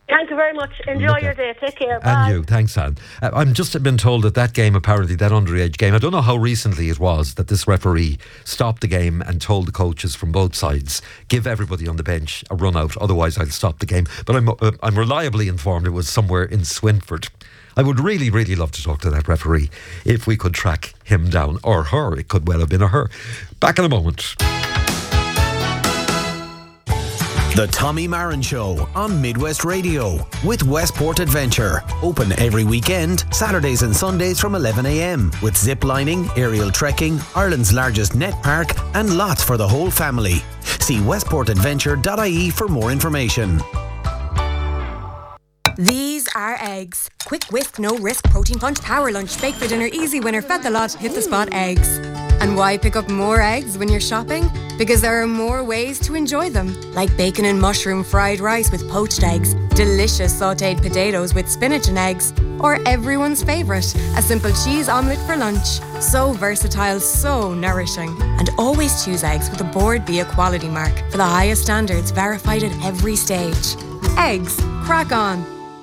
Thank you very much. Enjoy Okay. your day. Take care. Bye. And you, thanks, Anne. Uh, I'm just been told that that game, apparently, that underage game, I don't know how recently it was that this referee stopped the game and told the coaches from both sides, give everybody on the bench a run out, otherwise I'll stop the game. But I'm, uh, I'm reliably informed it was somewhere in Swinford. I would really, really love to talk to that referee if we could track him down, or her. It could well have been a her. Back in a moment. The Tommy Marin Show on Midwest Radio with Westport Adventure. Open every weekend, Saturdays and Sundays from eleven a m with zip lining, aerial trekking, Ireland's largest net park and lots for the whole family. See westport adventure dot I E for more information. These are eggs. Quick whisk, no risk, protein punch, power lunch, bake for dinner, easy winner, fed the lot, hit the spot eggs. And why pick up more eggs when you're shopping? Because there are more ways to enjoy them. Like bacon and mushroom fried rice with poached eggs, delicious sautéed potatoes with spinach and eggs, or everyone's favourite, a simple cheese omelette for lunch. So versatile, so nourishing. And always choose eggs with a Board B Equality mark for the highest standards verified at every stage. Eggs, crack on.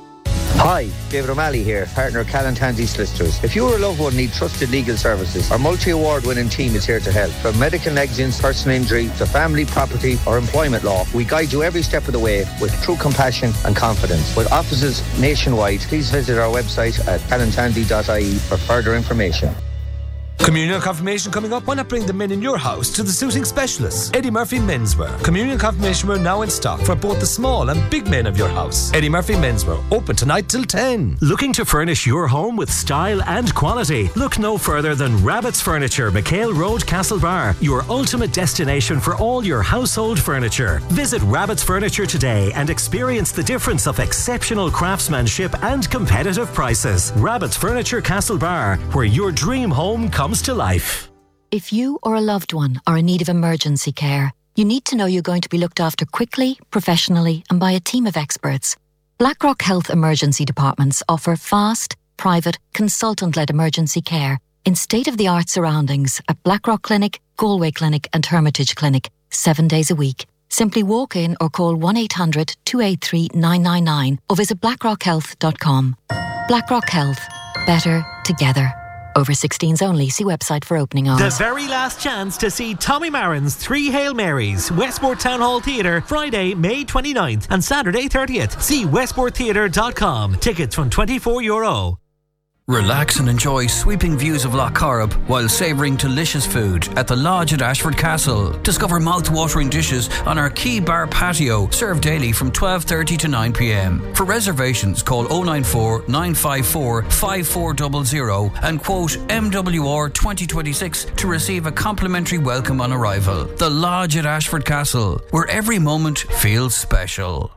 Hi, David O'Malley here, partner of Callan Tansey Solicitors. If you or a loved one need trusted legal services, our multi-award winning team is here to help. From medical negligence, personal injury, to family, property or employment law, we guide you every step of the way with true compassion and confidence. With offices nationwide, please visit our website at callan tansey dot I E for further information. Communion confirmation coming up. Why not bring the men in your house to the suiting specialists? Eddie Murphy Menswear. Communion confirmation wear now in stock for both the small and big men of your house. Eddie Murphy Menswear. Open tonight till ten. Looking to furnish your home with style and quality? Look no further than Rabbit's Furniture, McHale Road, Castlebar. Your ultimate destination for all your household furniture. Visit Rabbit's Furniture today and experience the difference of exceptional craftsmanship and competitive prices. Rabbit's Furniture, Castlebar, where your dream home comes to life. If you or a loved one are in need of emergency care, you need to know you're going to be looked after quickly, professionally, and by a team of experts. Blackrock Health Emergency Departments offer fast, private, consultant-led emergency care in state-of-the-art surroundings at Blackrock Clinic, Galway Clinic and Hermitage Clinic, seven days a week. Simply walk in or call one eight hundred two eight three nine nine nine or visit blackrock health dot com. Blackrock Health. Better together. Over sixteens only. See website for opening hours. The very last chance to see Tommy Marin's Three Hail Marys, Westport Town Hall Theatre, Friday, May twenty-ninth and Saturday thirtieth. See westport theatre dot com. Tickets from twenty-four euro. Relax and enjoy sweeping views of Loch Corrib while savouring delicious food at the Lodge at Ashford Castle. Discover mouth-watering dishes on our Key Bar patio, served daily from twelve thirty to nine p m. For reservations, call oh nine four, nine five four, five four zero zero and quote M W R twenty twenty-six to receive a complimentary welcome on arrival. The Lodge at Ashford Castle, where every moment feels special.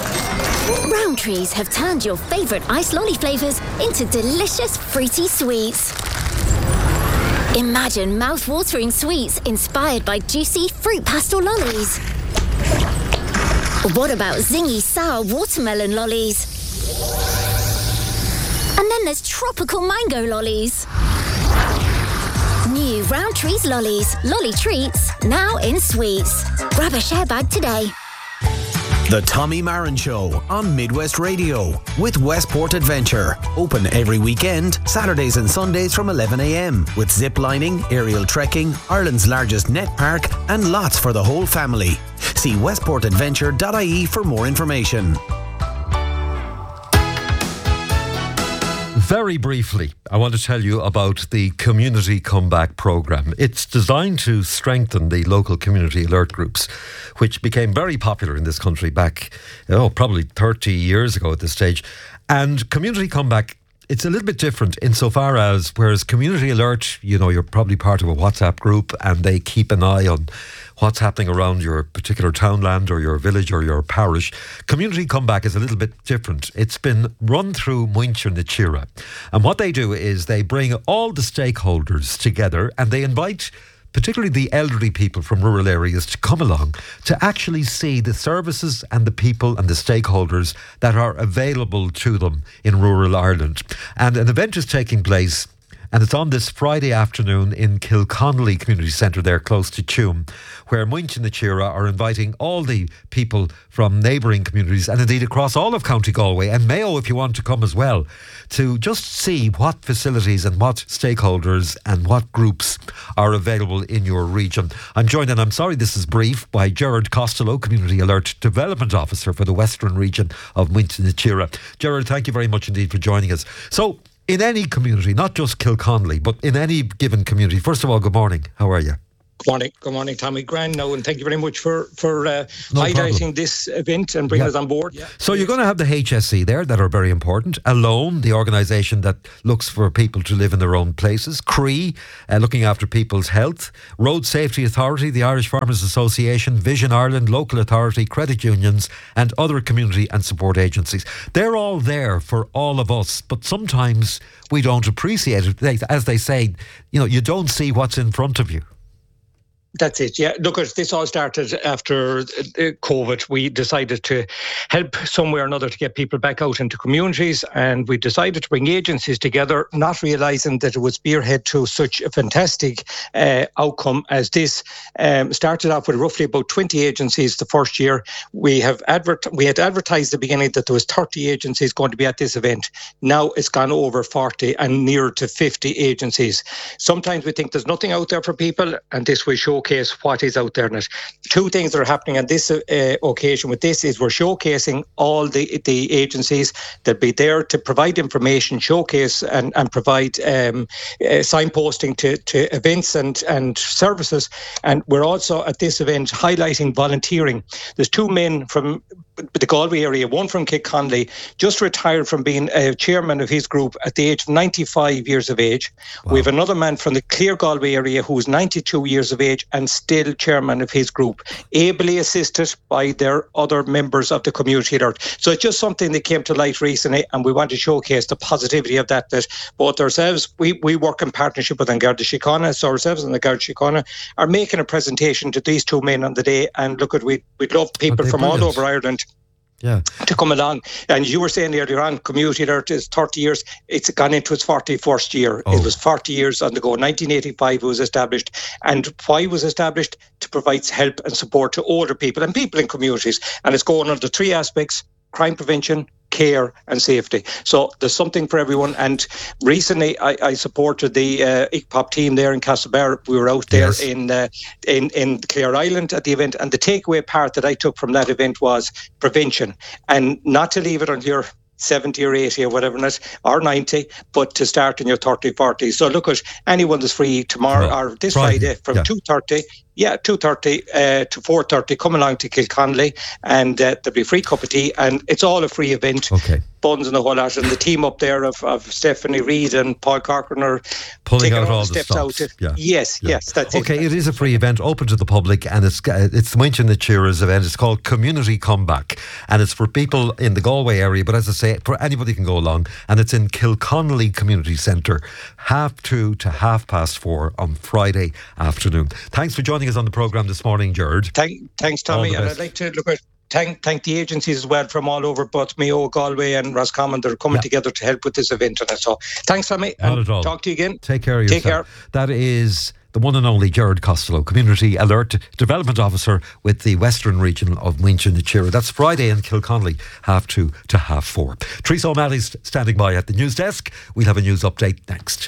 Rowntrees have turned your favourite ice lolly flavours into delicious fruity sweets. Imagine mouth-watering sweets inspired by juicy fruit pastel lollies. Or what about zingy sour watermelon lollies? And then there's tropical mango lollies. New Rowntrees lollies, lolly treats, now in sweets. Grab a share bag today. The Tommy Marin Show on Midwest Radio with Westport Adventure. Open every weekend, Saturdays and Sundays from eleven a m with zip lining, aerial trekking, Ireland's largest net park and lots for the whole family. See westport adventure dot I E for more information. Very briefly, I want to tell you about the Community Comeback Programme. It's designed to strengthen the local community alert groups, which became very popular in this country back, oh, probably thirty years ago at this stage. And Community Comeback, it's a little bit different insofar as, whereas Community Alert, you know, you're probably part of a WhatsApp group and they keep an eye on what's happening around your particular townland or your village or your parish. Community Comeback is a little bit different. It's been run through Muintir na Tíre. And what they do is they bring all the stakeholders together and they invite particularly the elderly people from rural areas to come along to actually see the services and the people and the stakeholders that are available to them in rural Ireland. And an event is taking place And it's on this Friday afternoon in Kilconnelly Community Centre there close to Tuam, where Muinch na Tíre are inviting all the people from neighbouring communities and indeed across all of County Galway and Mayo if you want to come as well, to just see what facilities and what stakeholders and what groups are available in your region. I'm joined, and I'm sorry this is brief, by Gerard Costello, Community Alert Development Officer for the Western region of Muinch na Tíre. Gerard, thank you very much indeed for joining us. So, in any community, not just Kilconnelly, but in any given community, first of all, good morning. How are you? Good morning, good morning, Tommy. Grand now, and thank you very much for for uh, No highlighting problem. this event and bringing Yeah. us on board. So you're going to have the H S E there that are very important. Alone, the organisation that looks for people to live in their own places. C R E, uh, looking after people's health. Road Safety Authority, the Irish Farmers Association, Vision Ireland, Local Authority, credit unions and other community and support agencies. They're all there for all of us, but sometimes we don't appreciate it. They, as they say, you know, you don't see what's in front of you. That's it, yeah. Look, this all started after uh, COVID. We decided to help some way or another to get people back out into communities, and we decided to bring agencies together, not realising that it would spearhead to such a fantastic uh, outcome as this. Um, started off with roughly about twenty agencies the first year. We have advert- we had advertised at the beginning that there was thirty agencies going to be at this event. Now it's gone over forty and near to fifty agencies. Sometimes we think there's nothing out there for people, and this will show showcase what is out there in it. Two things that are happening on this uh, occasion with this is we're showcasing all the the agencies that be there to provide information, showcase and, and provide um, uh, signposting to, to events and, and services. And we're also at this event highlighting volunteering. There's two men from the Galway area, one from Kilconnelly, just retired from being a chairman of his group at the age of ninety-five years of age. Wow. We have another man from the Clear Galway area who's ninety-two years of age and still chairman of his group, ably assisted by their other members of the community alert. So it's just something that came to light recently, and we want to showcase the positivity of that, that both ourselves, we, we work in partnership with An Garda Síochána, so ourselves and the Garda Síochána are making a presentation to these two men on the day, and look at, we, we'd love people from brilliant. all over Ireland Yeah. to come along. And you were saying earlier on, Community Alert is thirty years. It's gone into its forty-first year. Oh. It was forty years on the go. nineteen eighty-five it was established. And why it was established? To provide help and support to older people and people in communities. And it's going under three aspects: crime prevention, care and safety. So there's something for everyone. And recently I, I supported the uh, I C P O P team there in Castlebar. We were out there yes. in, uh, in in Clare Island at the event, and the takeaway part that I took from that event was prevention, and not to leave it on your seventy or eighty or whatever it is, or ninety, but to start in your thirty, forty. So look at anyone that's free tomorrow oh, or this Friday, Friday from yeah. two thirty. Yeah, two thirty uh, to four thirty. Come along to Kilconnelly, and uh, there'll be a free cup of tea, and it's all a free event. Okay. Buns and the whole lot, and the team up there of, of Stephanie Reid and Paul Corcoran are pulling out all, all the steps the out. stops. To, yeah. Yes, yeah. yes, that's okay, it. Okay, it is a free event, open to the public, and it's it's the Muinch na Tíre's event. It's called Community Comeback, and it's for people in the Galway area, but as I say, for anybody can go along, and it's in Kilconnelly Community Centre, half two to half past four on Friday afternoon. Thanks for joining us on the programme this morning, Gerard. Thank, thanks, Tommy, and I'd like to look at Thank, thank the agencies as well from all over, both Mayo, Galway and Roscommon. They're coming yeah. together to help with this event. And so thanks, Tommy. Not at all. Talk to you again. Take care of Take yourself. care. That is the one and only Gerard Costello, Community Alert Development Officer with the Western region of Muinch na Tíre. That's Friday in Kilconnelly, half two to half four. Teresa O'Malley's standing by at the news desk. We'll have a news update next.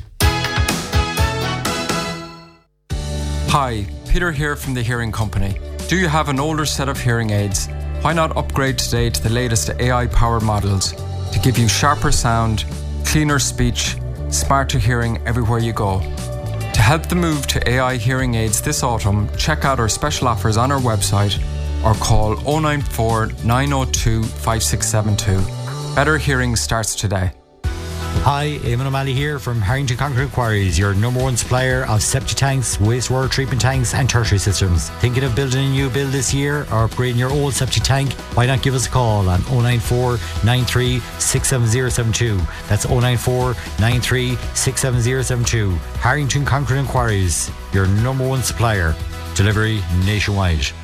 Hi, Peter here from the Hearing Company. Do you have an older set of hearing aids? Why not upgrade today to the latest A I-powered models to give you sharper sound, cleaner speech, smarter hearing everywhere you go? To help the move to A I hearing aids this autumn, check out our special offers on our website or call oh nine four, nine oh two, five six seven two. Better hearing starts today. Hi, Eamon O'Malley here from Harrington Concrete Quarries, your number one supplier of septic tanks, wastewater treatment tanks and tertiary systems. Thinking of building a new build this year or upgrading your old septic tank? Why not give us a call on oh nine four, nine three, six seven zero seven two. That's oh nine four, nine three, six seven zero seven two. Harrington Concrete Quarries, your number one supplier. Delivery nationwide.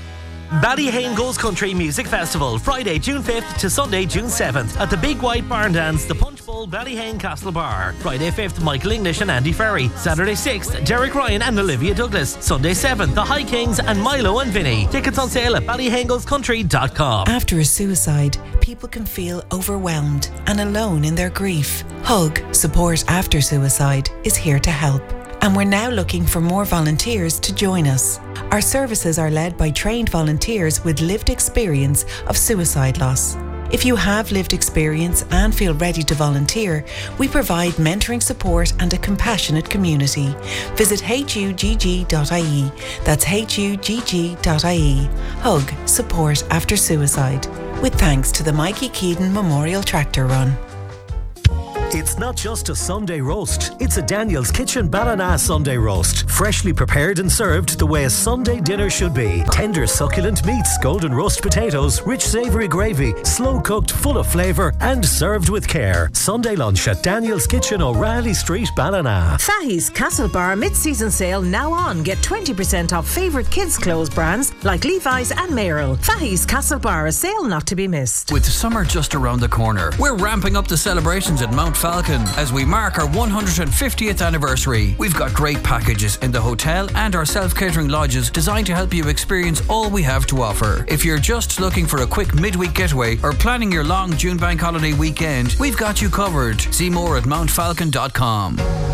Ballyhane Goes Country Music Festival, Friday, June fifth to Sunday, June seventh at the Big White Barn Dance, the Punch Bowl Ballyhane Castle Bar. Friday fifth, Michael English and Andy Ferry. Saturday sixth, Derek Ryan and Olivia Douglas. Sunday seventh, the High Kings and Milo and Vinny. Tickets on sale at ballyhane goes country dot com. After a suicide, people can feel overwhelmed and alone in their grief. Hug, Support After Suicide, is here to help. And we're now looking for more volunteers to join us. Our services are led by trained volunteers with lived experience of suicide loss. If you have lived experience and feel ready to volunteer, we provide mentoring support and a compassionate community. Visit h u g g dot i e. That's h u g g dot i e. Hug, Support After Suicide. With thanks to the Mikey Keaton Memorial Tractor Run. It's not just a Sunday roast, it's a Daniel's Kitchen Ballina Sunday roast. Freshly prepared and served the way a Sunday dinner should be. Tender succulent meats, golden roast potatoes, rich savoury gravy, slow cooked, full of flavour and served with care. Sunday lunch at Daniel's Kitchen, O'Reilly Street, Ballina. Fahey's Castle Bar mid-season sale now on. Get twenty percent off favourite kids' clothes brands like Levi's and Merrill. Fahey's Castle Bar, a sale not to be missed. With summer just around the corner, we're ramping up the celebrations at Mount Falcon as we mark our one hundred fiftieth anniversary. We've got great packages in the hotel and our self-catering lodges designed to help you experience all we have to offer. If you're just looking for a quick midweek getaway or planning your long June bank holiday weekend, we've got you covered. See more at mount falcon dot com.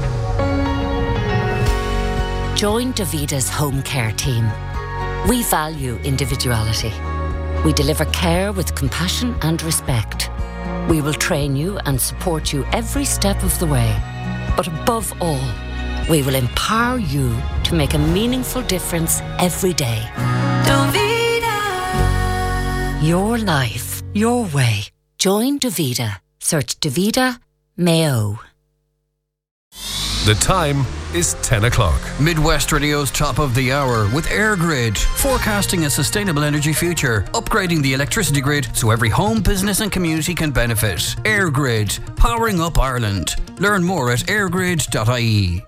Join Davita's home care team. We value individuality. We deliver care with compassion and respect. We will train you and support you every step of the way. But above all, we will empower you to make a meaningful difference every day. Davita. Your life, your way. Join Davita. Search Davita Mayo. The time is ten o'clock. Midwest Radio's top of the hour with AirGrid, forecasting a sustainable energy future, upgrading the electricity grid so every home, business and community can benefit. AirGrid, powering up Ireland. Learn more at airgrid dot i e.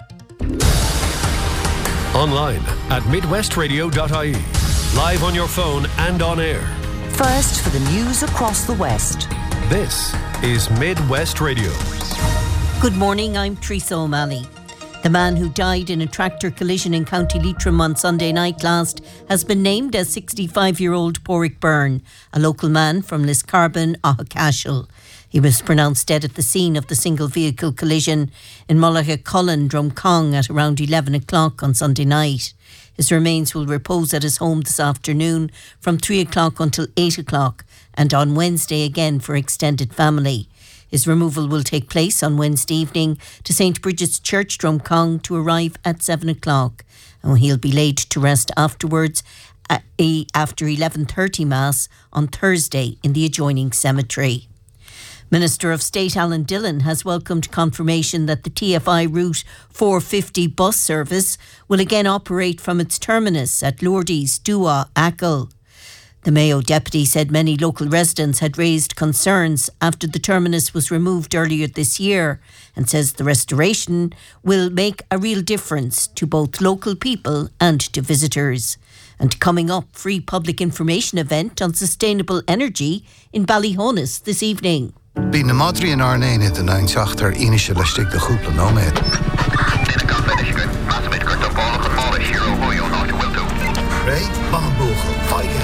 Online at midwest radio dot i e. Live on your phone and on air. First for the news across the West. This is Midwest Radio. Good morning, I'm Teresa O'Malley. The man who died in a tractor collision in County Leitrim on Sunday night last has been named as sixty-five-year-old Porrick Byrne, a local man from Liscarbon, Ahacashel. He was pronounced dead at the scene of the single-vehicle collision in Mullaghcullen, Drumcong at around eleven o'clock on Sunday night. His remains will repose at his home this afternoon from three o'clock until eight o'clock and on Wednesday again for extended family. His removal will take place on Wednesday evening to Saint Bridget's Church, Drumcong, to arrive at seven o'clock. And he'll be laid to rest afterwards at a, after eleven thirty Mass on Thursday in the adjoining cemetery. Minister of State Alan Dillon has welcomed confirmation that the T F I Route four fifty bus service will again operate from its terminus at Lourdes, Dua, Achill. The Mayo deputy said many local residents had raised concerns after the terminus was removed earlier this year and says the restoration will make a real difference to both local people and to visitors. And coming up, free public information event on sustainable energy in Ballyhonus this evening. Bí na Madri an Arnain at the nine Shachter Inisha Lashtig the Hoopla Nomad. Ray Bambuchel, Feige.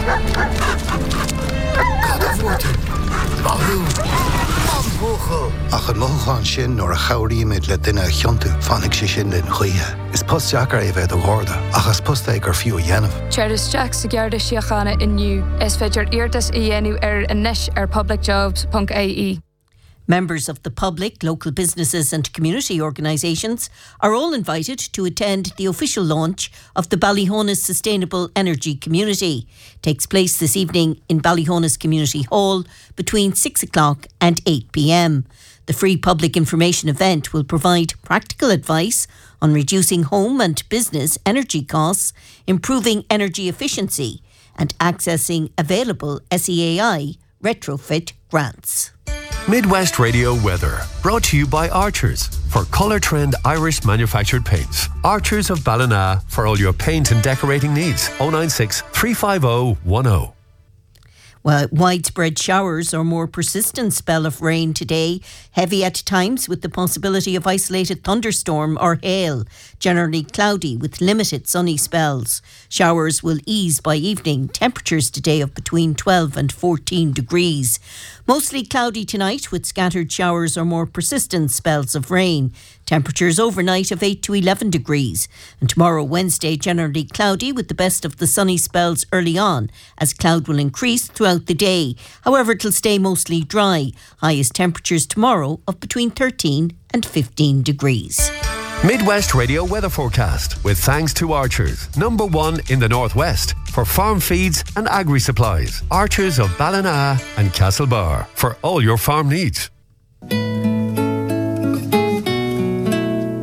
Kadavoorten, Bahu, Bambuchel. Ach het mogen shin nor a chawri mid le dinna chiontu fanig shin den chuie. Is post jacker even de gorda. Ach as post eker few yenov. Cheris Jack Sigarda Shiachana in new. Es fedger irtas ienu er anish er public jobs punk A E. Members of the public, local businesses and community organisations are all invited to attend the official launch of the Ballyhonus Sustainable Energy Community. It takes place this evening in Ballyhonus Community Hall between six o'clock and eight p.m. The free public information event will provide practical advice on reducing home and business energy costs, improving energy efficiency and accessing available S E A I retrofit grants. Midwest Radio weather, brought to you by Archers for Colour Trend Irish manufactured paints. Archers of Ballina for all your paint and decorating needs. oh nine six, three five oh, one oh. Well, widespread showers or more persistent spell of rain today. Heavy at times with the possibility of isolated thunderstorm or hail. Generally cloudy with limited sunny spells. Showers will ease by evening. Temperatures today of between twelve and fourteen degrees. Mostly cloudy tonight with scattered showers or more persistent spells of rain. Temperatures overnight of eight to eleven degrees. And tomorrow, Wednesday, generally cloudy with the best of the sunny spells early on, as cloud will increase throughout the day. However, it'll stay mostly dry. Highest temperatures tomorrow of between thirteen and fifteen degrees. Midwest Radio weather forecast with thanks to Archers, number one in the Northwest for farm feeds and agri supplies. Archers of Ballina and Castlebar for all your farm needs.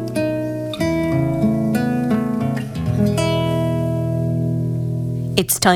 It's time.